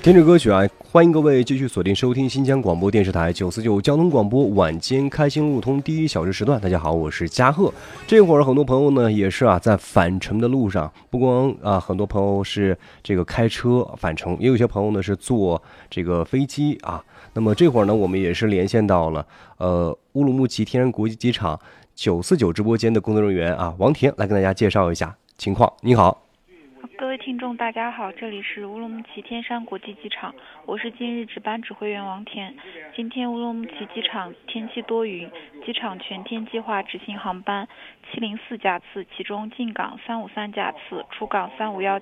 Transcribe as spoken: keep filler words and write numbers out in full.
听着歌曲啊，欢迎各位继续锁定收听新疆广播电视台九四九交通广播晚间开心路通第一小时时段。大家好，我是嘉贺。这会儿很多朋友呢也是啊在返程的路上，不光啊很多朋友是这个开车返程，也有些朋友呢是坐这个飞机啊。那么这会儿呢，我们也是连线到了呃乌鲁木齐天然国际机场九四九直播间的工作人员啊王田来跟大家介绍一下情况。你好。 各位听众大家好，这里是乌鲁木齐天山国际机场，我是今日值班指挥员王田。今天乌鲁木齐机场天气多云，机场全天计划执行航班七零四架次，其中进港三五三架次，出港三五一